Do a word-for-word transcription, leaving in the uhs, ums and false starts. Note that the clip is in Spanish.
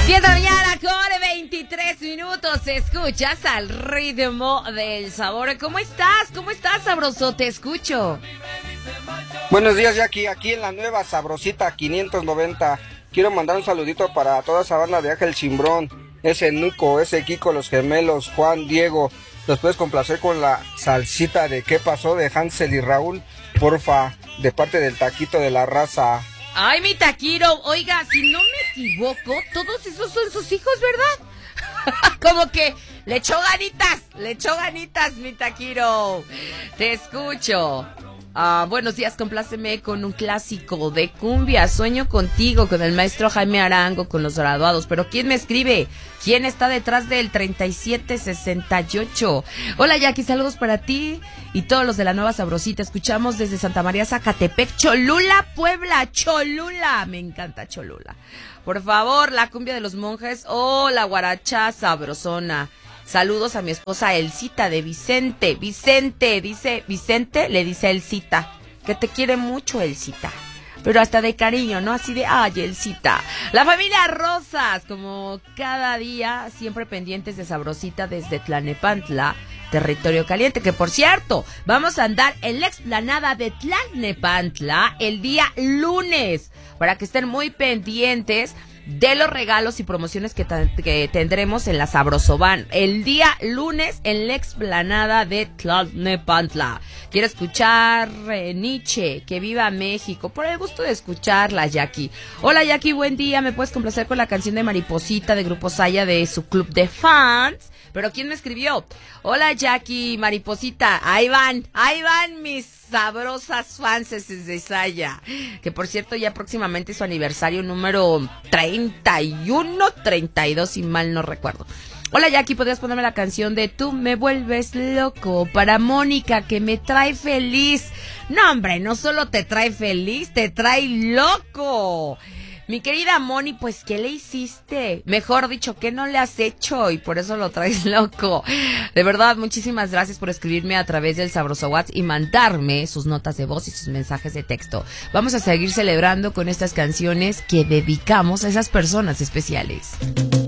diez de la mañana con veintitrés minutos. Escuchas al ritmo del sabor. ¿Cómo estás? ¿Cómo estás, sabroso? Te escucho. Buenos días, Jackie. Aquí en la nueva Sabrosita quinientos noventa. Quiero mandar un saludito para toda esa banda de Ángel Cimbrón, ese Nuco, ese Kiko, los gemelos, Juan, Diego. ¿Los puedes complacer con la salsita de ¿Qué pasó? De Hansel y Raúl? Porfa, de parte del Taquito de la Raza. Ay, mi Taquiro, oiga, si no me equivoco, todos esos son sus hijos, ¿verdad? Como que le echó ganitas, le echó ganitas, mi Taquiro. Te escucho. Ah, buenos días, compláceme con un clásico de cumbia. Sueño contigo, con el maestro Jaime Arango, con los graduados. Pero ¿quién me escribe? ¿Quién está detrás del treinta y siete sesenta y ocho? Hola, Jackie, saludos para ti y todos los de la Nueva Sabrosita. Escuchamos desde Santa María, Zacatepec, Cholula, Puebla, Cholula. Me encanta Cholula. Por favor, la cumbia de los monjes o la guaracha sabrosona. Saludos a mi esposa Elcita de Vicente. Vicente, dice, Vicente le dice a Elcita, que te quiere mucho, Elcita. Pero hasta de cariño, ¿no? Así de, ay, Elcita. La familia Rosas, como cada día, siempre pendientes de Sabrosita desde Tlalnepantla, territorio caliente. Que por cierto, vamos a andar en la explanada de Tlalnepantla el día lunes, para que estén muy pendientes de los regalos y promociones que, que tendremos en la Sabrosoban el día lunes en la explanada de Tlalnepantla. Quiero escuchar eh, Nietzsche, que viva México, por el gusto de escucharla, Jackie. Hola, Jackie, buen día. ¿Me puedes complacer con la canción de Mariposita de Grupo Saya de su club de fans? ¿Pero quién me escribió? Hola, Jackie, Mariposita. Ahí van, ahí van mis sabrosas fans de Saya. Que por cierto, ya próximamente es su aniversario número treinta y uno, treinta y dos, si mal no recuerdo. Hola, Jackie, ¿podrías ponerme la canción de Tú me vuelves loco para Mónica, que me trae feliz? No, hombre, no solo te trae feliz, te trae loco. Mi querida Moni, pues, ¿qué le hiciste? Mejor dicho, ¿qué no le has hecho? Y por eso lo traes loco. De verdad, muchísimas gracias por escribirme a través del Sabroso WhatsApp y mandarme sus notas de voz y sus mensajes de texto. Vamos a seguir celebrando con estas canciones que dedicamos a esas personas especiales.